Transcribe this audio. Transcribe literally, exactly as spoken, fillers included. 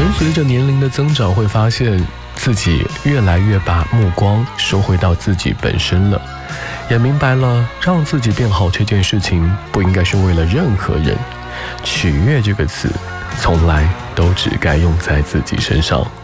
人随着年龄的增长，会发现自己越来越把目光收回到自己本身了，也明白了让自己变好这件事情不应该是为了任何人，取悦这个词从来都只该用在自己身上。